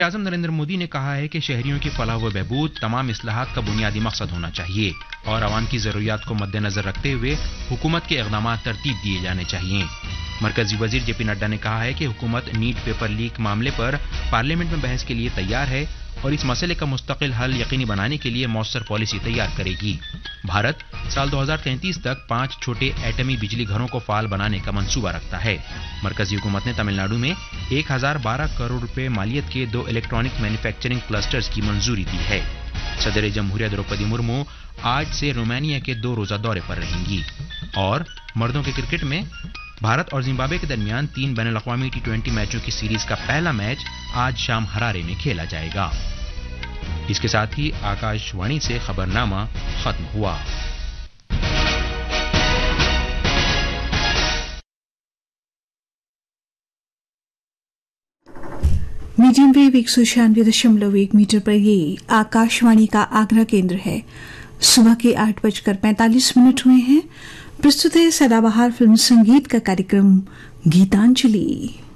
आज़म नरेंद्र मोदी ने कहा है कि शहरियों की फलाह व बहबूद तमाम इस्लाहात का बुनियादी मकसद होना चाहिए और आवाम की ज़रूरियात को मद्देनजर रखते हुए हुकूमत के इक़दाम तरतीब दिए जाने चाहिए। मरकजी वजीर जेपी नड्डा ने कहा है कि हुकूमत नीट पेपर लीक मामले पर पार्लियामेंट में बहस के लिए तैयार है और इस मसले का मुस्तकिल हल यकीनी बनाने के लिए मौसर पॉलिसी तैयार करेगी। भारत साल 2033 तक 5 छोटे एटमी बिजली घरों को फाल बनाने का मंसूबा रखता है। मरकजी हुकूमत ने तमिलनाडु में 1012 करोड़ रुपए मालियत के 2 इलेक्ट्रॉनिक मैन्युफैक्चरिंग क्लस्टर्स की मंजूरी दी है। सदर जमहूरिया द्रौपदी मुर्मू आज से रोमानिया के 2 रोजा दौरे पर रहेंगी। और मर्दों के क्रिकेट में भारत और जिम्बाब्वे के दरमियान 3 बैनुल-अक़वामी T20 मैचों की सीरीज का पहला मैच आज शाम हरारे में खेला जाएगा। इसके साथ ही आकाशवाणी से खबरनामा खत्म हुआ। मीडियम वेव 196.1 मीटर पर ये आकाशवाणी का आगरा केंद्र है। सुबह के 8:45 हुए हैं। प्रस्तुत है सदाबहार फिल्म संगीत का कार्यक्रम गीतांजलि।